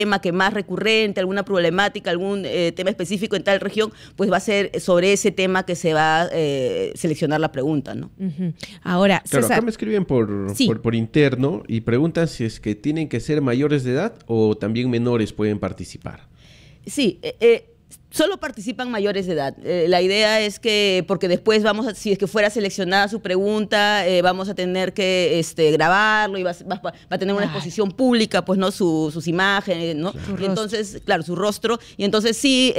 tema que más recurrente, alguna problemática, algún tema específico en tal región, pues va a ser sobre ese tema que se va a seleccionar la pregunta, ¿no? Ahora, claro, César, acá me escriben por interno y preguntan si es que tienen que ser mayores de edad o también menores pueden participar. Sí, solo participan mayores de edad. La idea es que, porque después si es que fuera seleccionada su pregunta, vamos a tener que grabarlo y va a tener una exposición pública, pues, ¿no? Sus imágenes, ¿no? Y entonces, claro, su rostro. Y entonces sí,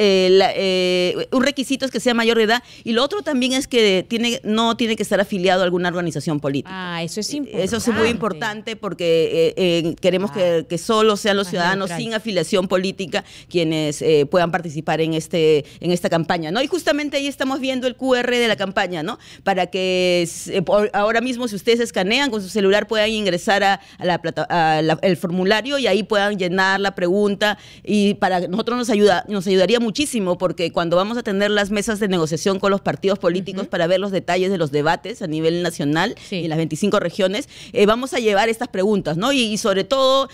un requisito es que sea mayor de edad. Y lo otro también es que no tiene que estar afiliado a alguna organización política. Eso es importante. Eso es muy importante porque queremos que solo sean los ciudadanos sin afiliación política quienes puedan participar en esta campaña, ¿no? Y justamente ahí estamos viendo el QR de la campaña, ¿no? Para que ahora mismo, si ustedes escanean con su celular, puedan ingresar el formulario y ahí puedan llenar la pregunta. Y para nosotros nos ayudaría muchísimo, porque cuando vamos a tener las mesas de negociación con los partidos políticos para ver los detalles de los debates a nivel nacional y en las 25 regiones, vamos a llevar estas preguntas, ¿no? Y sobre todo,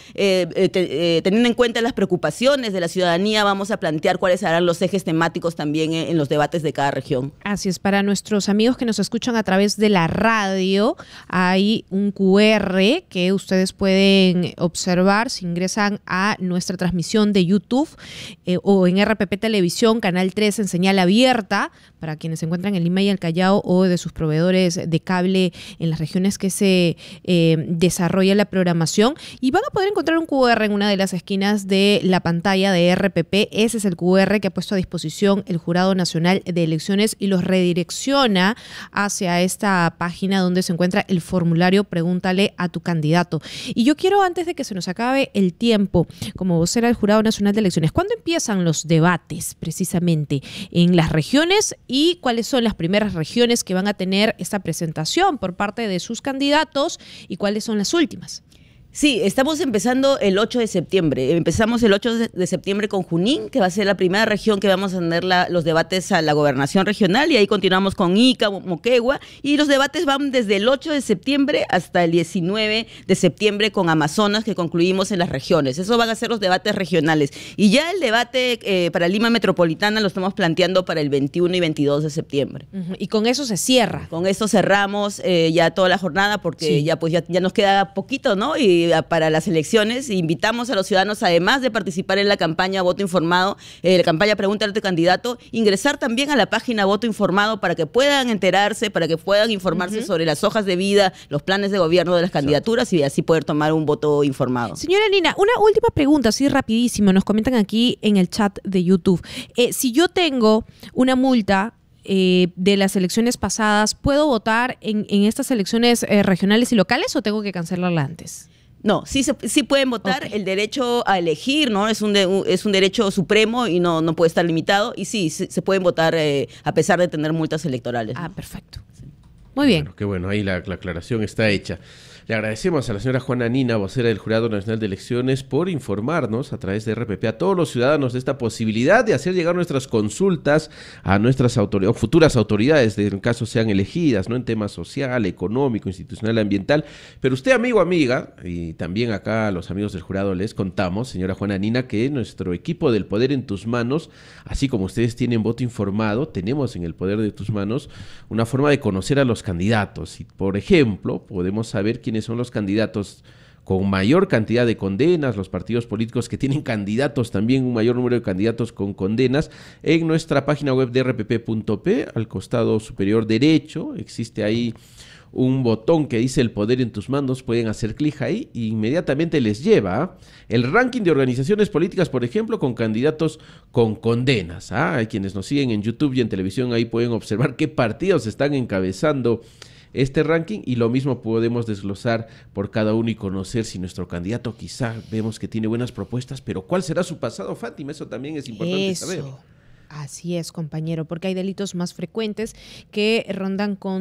teniendo en cuenta las preocupaciones de la ciudadanía, vamos a plantear cuáles serán los ejes temáticos también en los debates de cada región. Así es, para nuestros amigos que nos escuchan a través de la radio, hay un QR que ustedes pueden observar si ingresan a nuestra transmisión de YouTube o en RPP Televisión, Canal 3 en señal abierta, para quienes se encuentran en Lima y el Callao o de sus proveedores de cable en las regiones que se desarrolla la programación, y van a poder encontrar un QR en una de las esquinas de la pantalla de RPP. Ese es el QR que ha puesto a disposición el Jurado Nacional de Elecciones y los redirecciona hacia esta página donde se encuentra el formulario Pregúntale a tu candidato. Y yo quiero, antes de que se nos acabe el tiempo, como vocera del Jurado Nacional de Elecciones, ¿cuándo empiezan los debates precisamente en las regiones y cuáles son las primeras regiones que van a tener esta presentación por parte de sus candidatos y cuáles son las últimas? Sí, estamos empezando el 8 de septiembre. Empezamos el 8 de septiembre con Junín, que va a ser la primera región que vamos a tener los debates a la gobernación regional, y ahí continuamos con Ica, Moquegua, y los debates van desde el 8 de septiembre hasta el 19 de septiembre con Amazonas, que concluimos en las regiones. Eso van a ser los debates regionales. Y ya el debate para Lima Metropolitana lo estamos planteando para el 21 y 22 de septiembre. Y con eso se cierra. Con eso cerramos ya toda la jornada, porque ya nos queda poquito, ¿no? Y para las elecciones invitamos a los ciudadanos, además de participar en la campaña Voto Informado, la campaña Pregúntale a tu candidato, ingresar también a la página Voto Informado para que puedan enterarse, para que puedan informarse sobre las hojas de vida, los planes de gobierno de las candidaturas, y así poder tomar un voto informado. Señora Nina, una última pregunta, así rapidísimo, nos comentan aquí en el chat de YouTube. Si yo tengo una multa de las elecciones pasadas, ¿puedo votar en estas elecciones regionales y locales o tengo que cancelarla antes? No, sí pueden votar. El derecho a elegir, ¿no? Es un derecho supremo y no puede estar limitado. Y sí, se pueden votar a pesar de tener multas electorales, ¿no? Perfecto. Muy bien. Bueno, qué bueno, ahí la aclaración está hecha. Le agradecemos a la señora Juana Nina, vocera del Jurado Nacional de Elecciones, por informarnos a través de RPP a todos los ciudadanos de esta posibilidad de hacer llegar nuestras consultas a nuestras autoridades, o futuras autoridades, en caso sean elegidas, ¿no? En temas social, económico, institucional, ambiental. Pero usted, amigo, amiga, y también acá a los amigos del jurado les contamos, señora Juana Nina, que nuestro equipo del Poder en Tus Manos, así como ustedes tienen voto informado, tenemos en el Poder de Tus Manos una forma de conocer a los candidatos. Y, por ejemplo, podemos saber quiénes son los candidatos con mayor cantidad de condenas, los partidos políticos que tienen candidatos también, un mayor número de candidatos con condenas. En nuestra página web de rpp.p, al costado superior derecho, existe ahí un botón que dice el poder en tus manos, pueden hacer clic ahí e inmediatamente les lleva el ranking de organizaciones políticas, por ejemplo, con candidatos con condenas. Hay quienes nos siguen en YouTube y en televisión, ahí pueden observar qué partidos están encabezando este ranking, y lo mismo podemos desglosar por cada uno y conocer si nuestro candidato quizá vemos que tiene buenas propuestas, pero ¿cuál será su pasado, Fátima? Eso también es importante saber. Así es, compañero, porque hay delitos más frecuentes que rondan con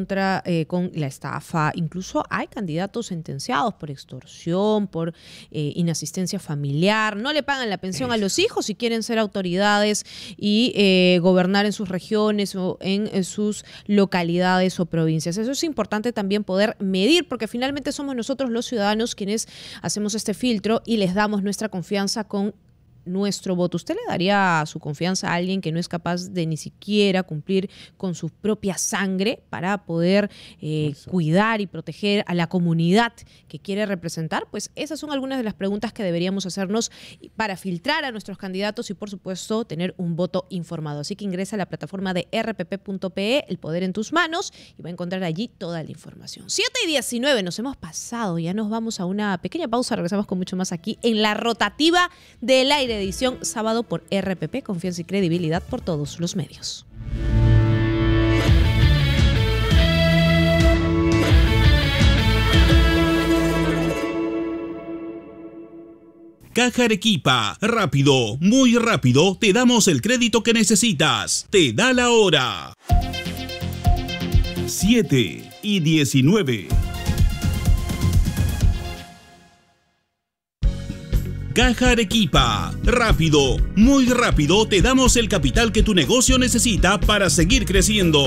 la estafa. Incluso hay candidatos sentenciados por extorsión, por inasistencia familiar. No le pagan la pensión a los hijos si quieren ser autoridades y gobernar en sus regiones o en sus localidades o provincias. Eso es importante también poder medir, porque finalmente somos nosotros los ciudadanos quienes hacemos este filtro y les damos nuestra confianza con nuestro voto. ¿Usted le daría su confianza a alguien que no es capaz de ni siquiera cumplir con su propia sangre para poder cuidar y proteger a la comunidad que quiere representar? Pues esas son algunas de las preguntas que deberíamos hacernos para filtrar a nuestros candidatos y, por supuesto, tener un voto informado. Así que ingresa a la plataforma de rpp.pe, El Poder en tus Manos, y va a encontrar allí toda la información. 7:19, nos hemos pasado, ya nos vamos a una pequeña pausa, regresamos con mucho más aquí en La Rotativa del Aire, edición sábado por RPP, confianza y credibilidad por todos los medios. Caja Arequipa, rápido, muy rápido, te damos el crédito que necesitas. Te da la hora. 7:19. Caja Arequipa, rápido, muy rápido, te damos el capital que tu negocio necesita para seguir creciendo.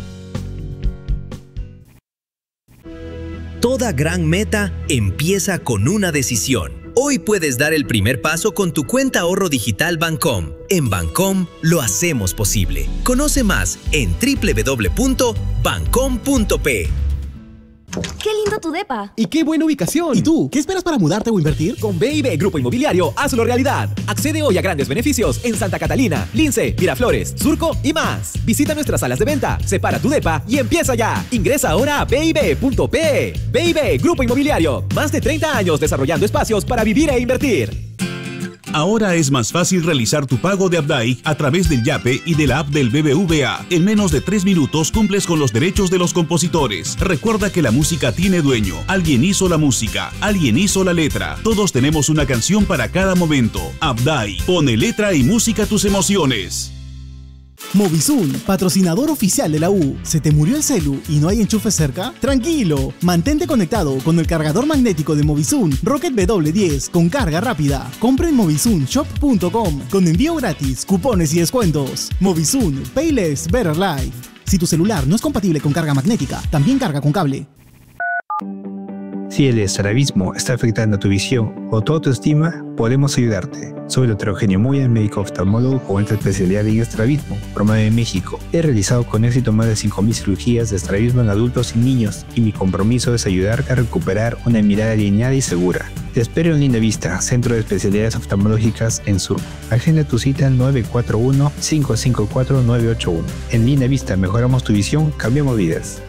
Toda gran meta empieza con una decisión. Hoy puedes dar el primer paso con tu cuenta ahorro digital Bancom. En Bancom lo hacemos posible. Conoce más en www.bancom.pe. ¡Qué lindo tu depa! ¡Y qué buena ubicación! ¿Y tú? ¿Qué esperas para mudarte o invertir? Con B&B Grupo Inmobiliario, hazlo realidad. Accede hoy a grandes beneficios en Santa Catalina, Lince, Miraflores, Surco y más. Visita nuestras salas de venta, separa tu depa y empieza ya. Ingresa ahora a B&B.pe. B&B Grupo Inmobiliario, más de 30 años desarrollando espacios para vivir e invertir. Ahora es más fácil realizar tu pago de Abdai a través del Yape y de la app del BBVA. En menos de 3 minutos cumples con los derechos de los compositores. Recuerda que la música tiene dueño. Alguien hizo la música, alguien hizo la letra. Todos tenemos una canción para cada momento. Abdai, pone letra y música a tus emociones. Movisun, patrocinador oficial de la U. ¿Se te murió el celu y no hay enchufe cerca? ¡Tranquilo! Mantente conectado con el cargador magnético de Movisun Rocket W10 con carga rápida. Compra en movisunshop.com con envío gratis, cupones y descuentos. Movisun, Payless Better Life. Si tu celular no es compatible con carga magnética, también carga con cable. Si el estrabismo está afectando tu visión o tu autoestima, podemos ayudarte. Soy el Dr. Eugenio Moya, médico oftalmólogo con alta especialidad en estrabismo, formado en México. He realizado con éxito más de 5.000 cirugías de estrabismo en adultos y niños, y mi compromiso es ayudarte a recuperar una mirada alineada y segura. Te espero en Linda Vista, Centro de Especialidades Oftalmológicas en Surco. Agenda tu cita al 941-554-981. En Linda Vista mejoramos tu visión, cambiamos vidas.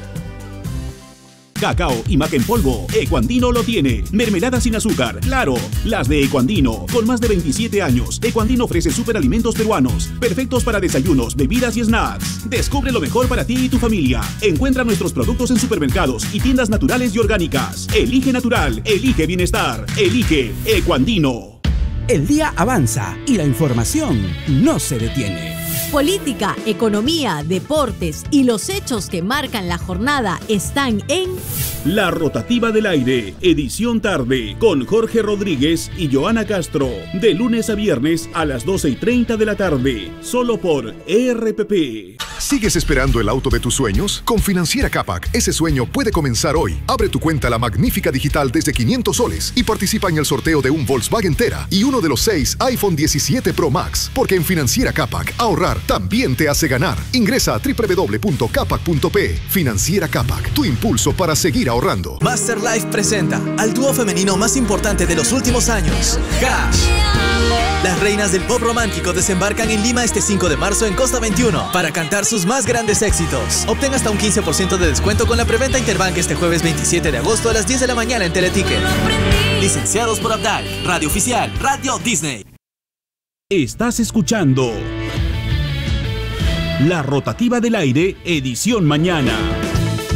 Cacao y maca en polvo, Ecuandino lo tiene. Mermelada sin azúcar, claro, las de Ecuandino. Con más de 27 años, Ecuandino ofrece superalimentos peruanos, perfectos para desayunos, bebidas y snacks. Descubre lo mejor para ti y tu familia. Encuentra nuestros productos en supermercados y tiendas naturales y orgánicas. Elige natural, elige bienestar, elige Ecuandino. El día avanza y la información no se detiene. Política, economía, deportes y los hechos que marcan la jornada están en La Rotativa del Aire, edición tarde, con Jorge Rodríguez y Joana Castro, de lunes a viernes a las 12:30 de la tarde, solo por RPP. ¿Sigues esperando el auto de tus sueños? Con Financiera Capac, ese sueño puede comenzar hoy. Abre tu cuenta La Magnífica Digital desde 500 soles y participa en el sorteo de un Volkswagen Tera y uno de los 6 iPhone 17 Pro Max. Porque en Financiera Capac, ahorrar también te hace ganar. Ingresa a www.capac.pe. Financiera Capac, tu impulso para seguir ahorrando. Master Life presenta al dúo femenino más importante de los últimos años, Hash. Las reinas del pop romántico desembarcan en Lima este 5 de marzo en Costa 21 para cantar sus más grandes éxitos. Obtén hasta un 15% de descuento con la preventa Interbank este jueves 27 de agosto a las 10 de la mañana en Teleticket. Licenciados por Abdal, Radio Oficial, Radio Disney. Estás escuchando La Rotativa del Aire, edición mañana.